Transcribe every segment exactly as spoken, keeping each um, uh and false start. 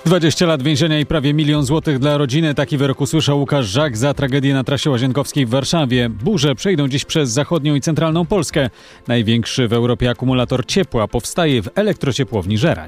dwadzieścia lat więzienia i prawie milion złotych dla rodziny. Taki wyrok usłyszał Łukasz Żak za tragedię na trasie Łazienkowskiej w Warszawie. Burze przejdą dziś przez zachodnią i centralną Polskę. Największy w Europie akumulator ciepła powstaje w elektrociepłowni Żerań.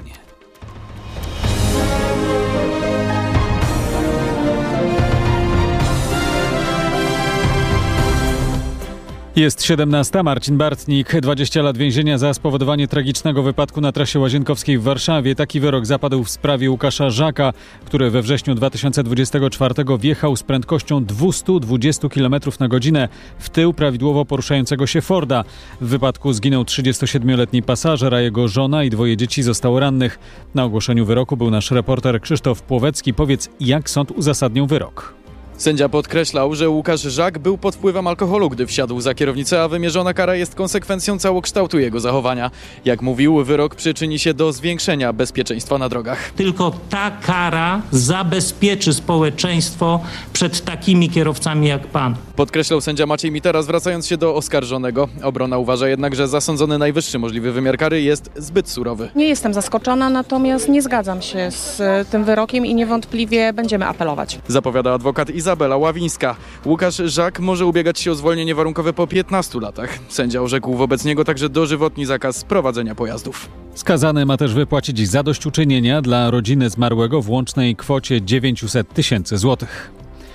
Jest siedemnasta. Marcin Bartnik. dwadzieścia lat więzienia za spowodowanie tragicznego wypadku na trasie Łazienkowskiej w Warszawie. Taki wyrok zapadł w sprawie Łukasza Żaka, który we wrześniu dwa tysiące dwudziestego czwartego wjechał z prędkością dwieście dwadzieścia kilometrów na godzinę w tył prawidłowo poruszającego się Forda. W wypadku zginął trzydziestosiedmioletni pasażer, a jego żona i dwoje dzieci zostało rannych. Na ogłoszeniu wyroku był nasz reporter Krzysztof Płowecki. Powiedz, jak sąd uzasadnił wyrok? Sędzia podkreślał, że Łukasz Żak był pod wpływem alkoholu, gdy wsiadł za kierownicę, a wymierzona kara jest konsekwencją całokształtu jego zachowania. Jak mówił, wyrok przyczyni się do zwiększenia bezpieczeństwa na drogach. Tylko ta kara zabezpieczy społeczeństwo przed takimi kierowcami jak pan. Podkreślał sędzia Maciej Mitera, zwracając się do oskarżonego. Obrona uważa jednak, że zasądzony najwyższy możliwy wymiar kary jest zbyt surowy. Nie jestem zaskoczona, natomiast nie zgadzam się z tym wyrokiem i niewątpliwie będziemy apelować. Zapowiada adwokat Izabela Ławińska. Łukasz Żak może ubiegać się o zwolnienie warunkowe po piętnastu latach. Sędzia orzekł wobec niego także dożywotni zakaz prowadzenia pojazdów. Skazany ma też wypłacić zadośćuczynienia dla rodziny zmarłego w łącznej kwocie dziewięćset tysięcy złotych.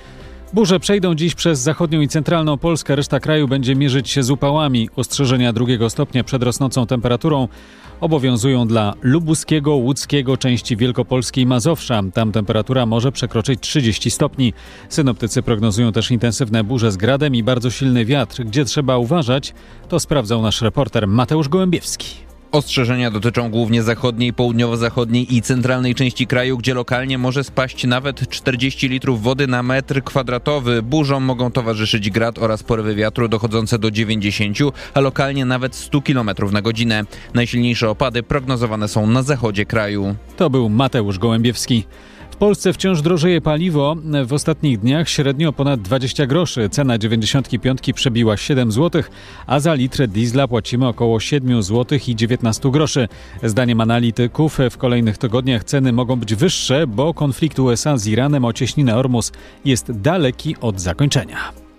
Burze przejdą dziś przez zachodnią i centralną Polskę. Reszta kraju będzie mierzyć się z upałami. Ostrzeżenia drugiego stopnia przed rosnącą temperaturą obowiązują dla lubuskiego, łódzkiego, części Wielkopolski i Mazowsza. Tam temperatura może przekroczyć trzydzieści stopni. Synoptycy prognozują też intensywne burze z gradem i bardzo silny wiatr. Gdzie trzeba uważać, to sprawdzał nasz reporter Mateusz Gołębiewski. Ostrzeżenia dotyczą głównie zachodniej, południowo-zachodniej i centralnej części kraju, gdzie lokalnie może spaść nawet czterdzieści litrów wody na metr kwadratowy. Burzom mogą towarzyszyć grad oraz porywy wiatru dochodzące do dziewięćdziesięciu, a lokalnie nawet stu kilometrów na godzinę. Najsilniejsze opady prognozowane są na zachodzie kraju. To był Mateusz Gołębiewski. W Polsce wciąż drożeje paliwo. W ostatnich dniach średnio ponad dwadzieścia groszy. Cena dziewięćdziesiątki piątki przebiła siedem złotych, a za litr diesla płacimy około siedem złotych i dziewiętnaście groszy. Zdaniem analityków w kolejnych tygodniach ceny mogą być wyższe, bo konflikt U S A z Iranem o cieśninę Ormus jest daleki od zakończenia.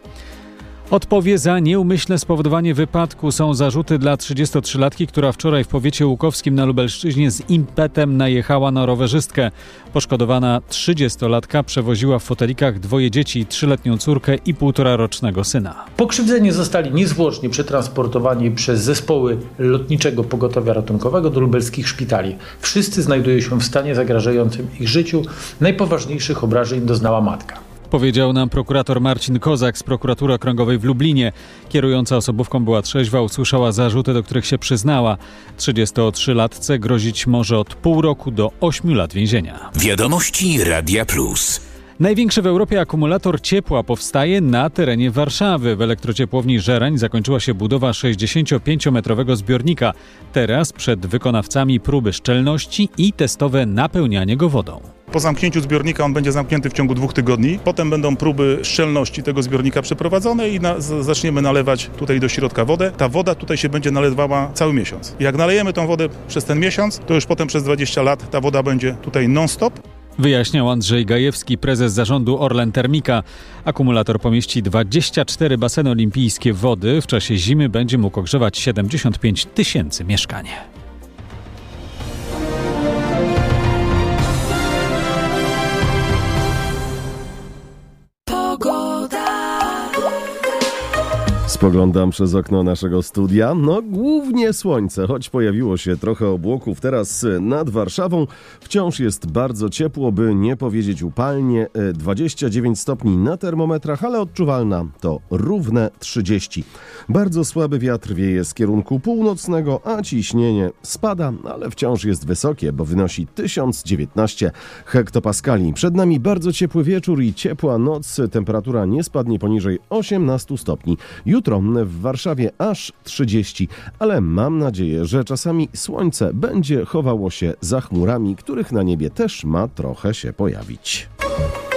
Odpowie za nieumyślne spowodowanie wypadku są zarzuty dla trzydziestotrzylatki, która wczoraj w powiecie łukowskim na Lubelszczyźnie z impetem najechała na rowerzystkę. Poszkodowana trzydziestolatka przewoziła w fotelikach dwoje dzieci, trzyletnią córkę i półtorarocznego syna. Pokrzywdzeni zostali niezwłocznie przetransportowani przez zespoły Lotniczego Pogotowia Ratunkowego do lubelskich szpitali. Wszyscy znajdują się w stanie zagrażającym ich życiu. Najpoważniejszych obrażeń doznała matka. Powiedział nam prokurator Marcin Kozak z Prokuratury Okręgowej w Lublinie. Kierująca osobówką była trzeźwa, usłyszała zarzuty, do których się przyznała. trzydziestotrzylatce grozić może od pół roku do ośmiu lat więzienia. Wiadomości Radia Plus. Największy w Europie akumulator ciepła powstaje na terenie Warszawy. W elektrociepłowni Żerań zakończyła się budowa sześćdziesięciopięciometrowego zbiornika. Teraz przed wykonawcami próby szczelności i testowe napełnianie go wodą. Po zamknięciu zbiornika on będzie zamknięty w ciągu dwóch tygodni. Potem będą próby szczelności tego zbiornika przeprowadzone i na, z, zaczniemy nalewać tutaj do środka wodę. Ta woda tutaj się będzie nalewała cały miesiąc. Jak nalejemy tą wodę przez ten miesiąc, to już potem przez dwadzieścia lat ta woda będzie tutaj non-stop. Wyjaśniał Andrzej Gajewski, prezes zarządu Orlen Termika. Akumulator pomieści dwadzieścia cztery baseny olimpijskie wody. W czasie zimy będzie mógł ogrzewać siedemdziesiąt pięć tysięcy mieszkań. Spoglądam przez okno naszego studia. No głównie słońce, choć pojawiło się trochę obłoków. Teraz nad Warszawą wciąż jest bardzo ciepło, by nie powiedzieć upalnie. dwadzieścia dziewięć stopni na termometrach, ale odczuwalna to równe trzydzieści. Bardzo słaby wiatr wieje z kierunku północnego, a ciśnienie spada, ale wciąż jest wysokie, bo wynosi tysiąc dziewiętnaście hektopaskali. Przed nami bardzo ciepły wieczór i ciepła noc. Temperatura nie spadnie poniżej osiemnastu stopni. Jutro w Warszawie aż trzydzieści, ale mam nadzieję, że czasami słońce będzie chowało się za chmurami, których na niebie też ma trochę się pojawić.